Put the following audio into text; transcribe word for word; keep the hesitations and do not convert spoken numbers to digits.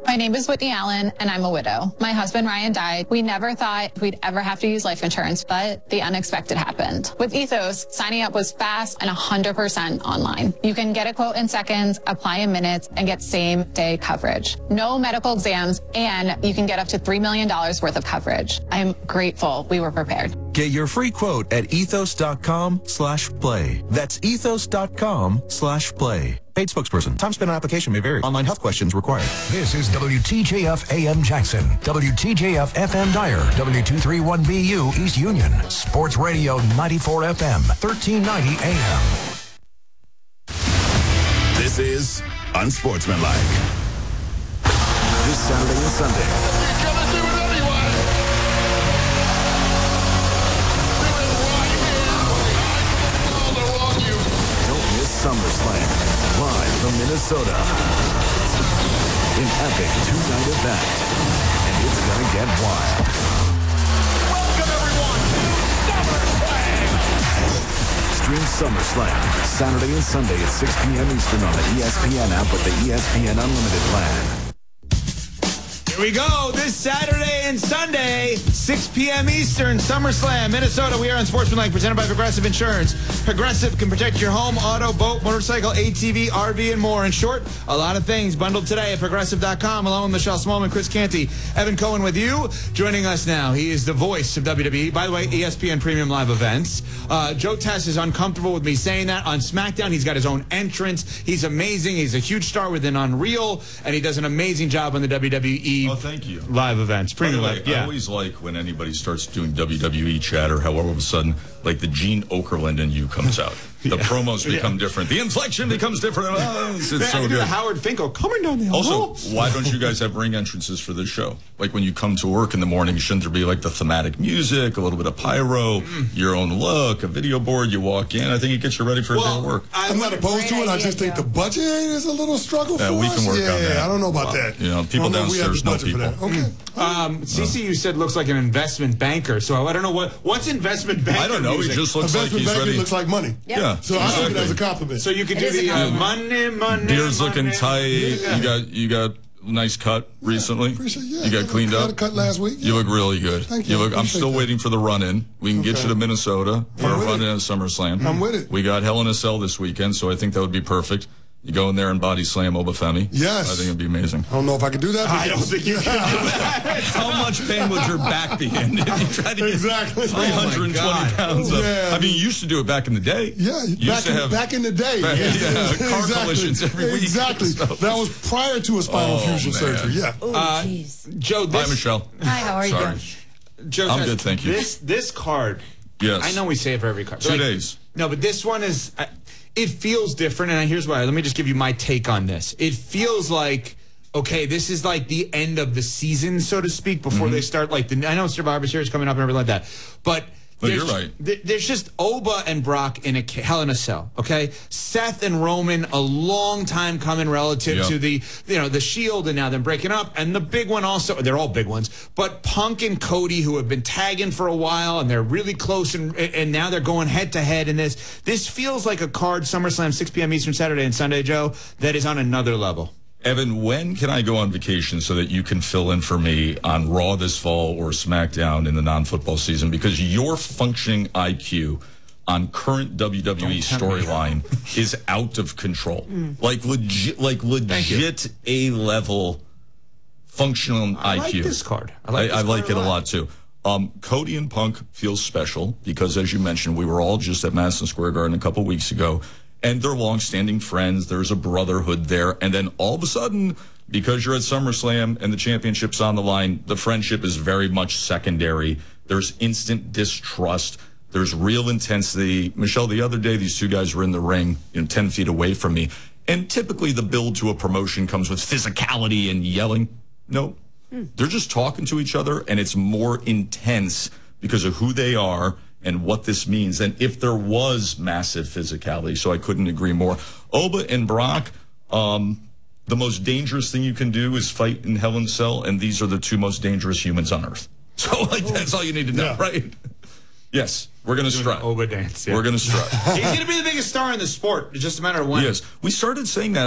My name is Whitney Allen, and I'm a widow. My husband, Ryan, died. We never thought we'd ever have to use life insurance, but the unexpected happened. With Ethos, signing up was fast and one hundred percent online. You can get a quote in seconds, apply in minutes, and get same-day coverage. No medical exams, and you can get up to three million dollars worth of coverage. I'm grateful we were prepared. Get your free quote at ethos.com slash play. That's ethos.com slash play. Paid spokesperson. Time spent on application may vary. Online health questions required. This is W T J F A M Jackson, W T J F F M Dyer, W two thirty-one B U East Union, Sports Radio ninety-four F M, thirteen ninety A M. This is Unsportsmanlike. This Saturday and Sunday. SummerSlam, live from Minnesota. An epic two-night event, and it's gonna get wild. Welcome everyone to SummerSlam! Stream SummerSlam Saturday and Sunday at six p.m. Eastern on the E S P N app with the E S P N Unlimited plan. Here we go. This Saturday and Sunday, six p.m. Eastern, SummerSlam, Minnesota. We are on Sportsmanlike, presented by Progressive Insurance. Progressive can protect your home, auto, boat, motorcycle, A T V, R V, and more. In short, a lot of things bundled today at Progressive dot com, along with Michelle Smallman, Chris Canty, Evan Cohen with you. Joining us now, he is the voice of W W E. By the way, E S P N Premium Live Events. Uh, Joe Tess is uncomfortable with me saying that. On SmackDown, he's got his own entrance. He's amazing. He's a huge star within Unreal, and he does an amazing job on the W W E Oh, thank you. live events. Premium By the way, Live, yeah. I always like when anybody starts doing W W E chatter, how all of a sudden, like the Gene Okerlund in you comes out. The yeah. promos become yeah. different. The inflection becomes different. Oh, it's it's so good. Howard Finkel coming down the Also, why don't you guys have ring entrances for this show? Like when you come to work in the morning, shouldn't there be like the thematic music, a little bit of pyro, mm. your own look, a video board? You walk in. I think it gets you ready for well, a day of work. I'm not opposed to it. I just think the budget is a little struggle yeah, for we us. can work yeah, on that. I don't know about well, that. You know, people downstairs know people. Okay. Um, Cece, you said looks like an investment banker. So I don't know what what's investment banker. I don't know. Music? He just looks investment like he's banker ready. looks like money. Yep. Yeah. So exactly. I take it as a compliment. So you could it do the uh, money, money. Beard's money. looking tight. Yeah. You got you got nice cut yeah, recently. Appreciate, yeah, you got cleaned I up. Had a cut last week. Yeah. You look really good. Thank you. you look, I'm still that. waiting for the run-in. We can okay. get you to Minnesota for I'm a run-in it. at SummerSlam. I'm with it. We got Hell in a Cell this weekend, so I think that would be perfect. You go in there and body slam Obafemi. Yes. I think it'd be amazing. I don't know if I can do that. I don't think you can do that. How much pain would your back be in if you tried to get exactly. three hundred twenty oh pounds up? Yeah. I mean, you used to do it back in the day. Yeah, you back, used to in, have, back in the day. Back, yeah, yeah, yeah. car exactly. collisions every week. Exactly. That was prior to a spinal oh, fusion man. surgery. Yeah. Oh, uh, jeez. Joe, this, hi, Michelle. Hi, how are Sorry. you? Joe, I'm says, good, thank you. This this card. Yes. I know we say it for every card. Two like, days. No, but this one is. Uh, it feels different, and here's why. Let me just give you my take on this. It feels like. Okay, this is like the end of the season, so to speak, before mm-hmm. they start. Like the, I know Survivor Series coming up and everything like that, but But you're right. Th- there's just Oba and Brock in a Hell in a Cell. Okay, Seth and Roman, a long time coming relative yep. to the you know the Shield, and now them breaking up, and the big one also. They're all big ones, but Punk and Cody, who have been tagging for a while, and they're really close, and and now they're going head to head in this. This feels like a card SummerSlam six p.m. Eastern Saturday and Sunday, Joe, that is on another level. Evan, when can I go on vacation so that you can fill in for me on Raw this fall or SmackDown in the non-football season? Because your functioning I Q on current W W E storyline is out of control. Mm. Like legit, like legit A-level functional I I Q. I like this card. I like, I, this I card like a it a lot. lot too. Um, Cody and Punk feels special because, as you mentioned, we were all just at Madison Square Garden a couple weeks ago. And they're long-standing friends. There's a brotherhood there. And then all of a sudden, because you're at SummerSlam and the championship's on the line, the friendship is very much secondary. There's instant distrust. There's real intensity. Michelle, the other day, these two guys were in the ring, you know, ten feet away from me. And typically the build to a promotion comes with physicality and yelling. No, mm. they're just talking to each other, and it's more intense because of who they are and what this means, and if there was massive physicality. So I couldn't agree more. Oba and Brock, um, the most dangerous thing you can do is fight in Hell in a Cell, and these are the two most dangerous humans on Earth. So, like, that's all you need to know, yeah. right? Yes, we're going to strut. Oba dance. Yeah. We're going to strut. He's going to be the biggest star in the sport. It's just a matter of when. Yes. We started saying that